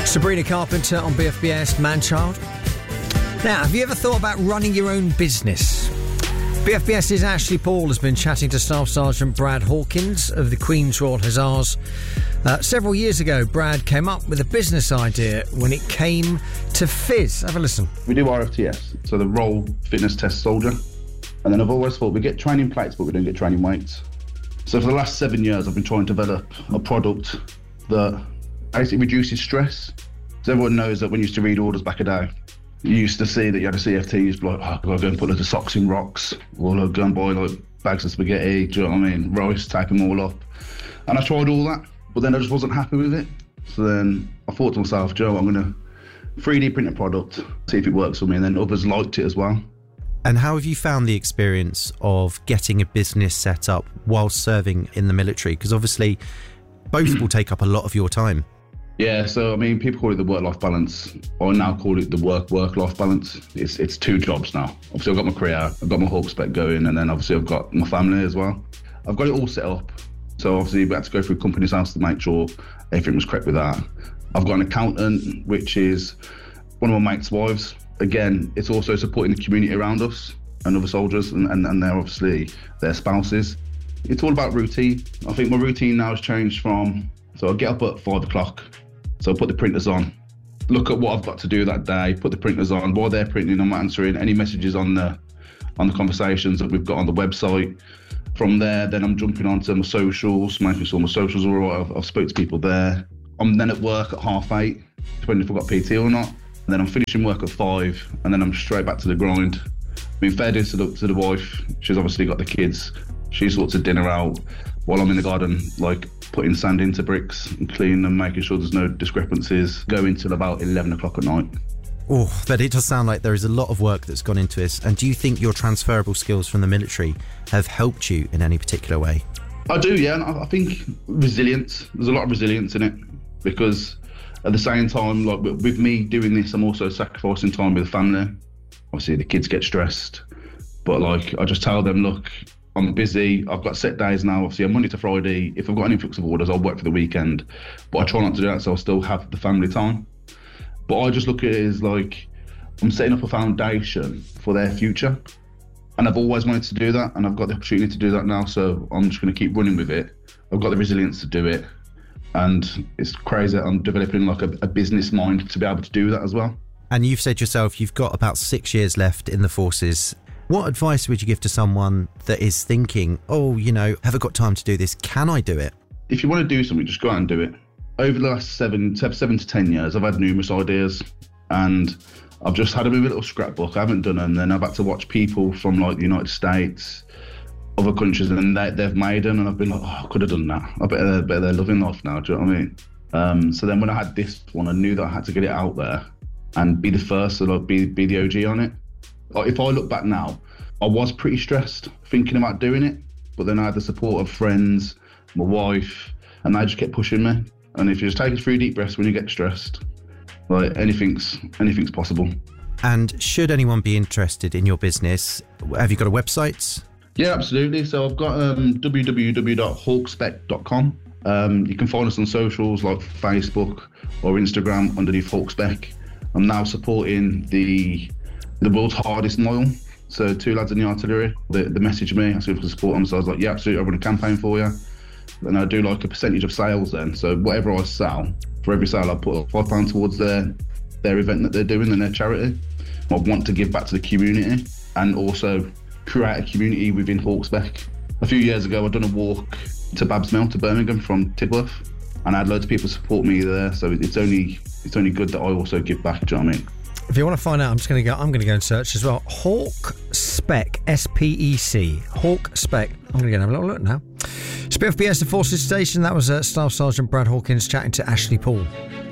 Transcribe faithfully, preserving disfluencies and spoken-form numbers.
Sabrina Carpenter on B F B S, Manchild. Now, have you ever thought about running your own business? BFBS's Ashley Paul has been chatting to Staff Sergeant Brad Hawkins of the Queen's Royal Hussars. Uh, several years ago, Brad came up with a business idea when it came to Fizz. Have a listen. We do R F T S, so the Role Fitness Test Soldier. And then I've always thought we get training plates, but we don't get training weights. So for the last seven years, I've been trying to develop a product that basically reduces stress. So everyone knows that when you used to read orders back a day, you used to see that you had a C F T, you'd be like, oh, I've got to go and put loads of socks in rocks, or I'll go and buy like bags of spaghetti, do you know what I mean, rice, tape them all up. And I tried all that, but then I just wasn't happy with it. So then I thought to myself, Joe, I'm going to three D print a product, see if it works for me, and then others liked it as well. And how have you found the experience of getting a business set up while serving in the military? Because obviously both will take up a lot of your time. Yeah, so I mean, people call it the work-life balance. I now call it the work-work-life balance. It's it's two jobs now. Obviously, I've got my career, I've got my Hawk Spec going, and then obviously I've got my family as well. I've got it all set up. So obviously we had to go through company's house to make sure everything was correct with that. I've got an accountant, which is one of my mates' wives. Again, it's also supporting the community around us and other soldiers, and, and, and they're obviously their spouses. It's all about routine. I think my routine now has changed from, so I get up at five o'clock. So I put the printers on, look at what I've got to do that day, put the printers on. While they're printing, I'm answering any messages on the on the conversations that we've got on the website. From there, then I'm jumping onto my socials, making sure my socials are all right. I've, I've spoke to people there. I'm then at work at half eight, depending if I've got P T or not. And then I'm finishing work at five, and then I'm straight back to the grind. Being fair to the, to the wife, she's obviously got the kids. She sorts of dinner out while I'm in the garden, like putting sand into bricks and cleaning them, making sure there's no discrepancies, going till about eleven o'clock at night. Oh, but it does sound like there is a lot of work that's gone into this. And do you think your transferable skills from the military have helped you in any particular way? I do, yeah. And I think resilience, there's a lot of resilience in it, because at the same time, like with me doing this, I'm also sacrificing time with the family. Obviously the kids get stressed, but like I just tell them, look, I'm busy, I've got set days now, obviously I'm Monday to Friday. If I've got an influx of orders, I'll work for the weekend, but I try not to do that so I still have the family time. But I just look at it as like, I'm setting up a foundation for their future. And I've always wanted to do that, and I've got the opportunity to do that now, so I'm just gonna keep running with it. I've got the resilience to do it. And it's crazy, I'm developing like a, a business mind to be able to do that as well. And you've said yourself, you've got about six years left in the forces. What advice would you give to someone that is thinking, oh, you know, have I got time to do this? Can I do it? If you want to do something, just go out and do it. Over the last seven, seven to ten years, I've had numerous ideas, and I've just had them in a little scrapbook. I haven't done them. Then I've had to watch people from like the United States, other countries, and they, they've made them, and I've been like, oh, I could have done that. I bet they're, bet they're loving life now, do you know what I mean? Um, so then when I had this one, I knew that I had to get it out there and be the first to like, be, be the O G on it. If I look back now, I was pretty stressed thinking about doing it, but then I had the support of friends, my wife, and they just kept pushing me. And if you just take a few deep breaths when you get stressed, like anything's anything's possible. And should anyone be interested in your business, have you got a website? Yeah, absolutely. So I've got um, w w w dot hawk spec dot com. Um, you can find us on socials like Facebook or Instagram underneath Hawk Spec. I'm now supporting the the world's hardest mile. So two lads in the artillery, they, they messaged me, asked me if I could support them. So I was like, yeah, absolutely, I'll run a campaign for you. And I do like a percentage of sales then. So whatever I sell, for every sale I put five pounds towards their, their event that they're doing and their charity. I want to give back to the community and also create a community within Hawk Spec. A few years ago, I'd done a walk to Babs Mill to Birmingham from Tidworth, and I had loads of people support me there. So it's only it's only good that I also give back, do you know what I mean? If you want to find out, I'm just going to go. I'm going to go and search as well. Hawk Spec, S P E C. Hawk Spec. I'm going to go and have a little look now. It's B F B S, the Forces Station. That was uh, Staff Sergeant Brad Hawkins chatting to Ashley Paul.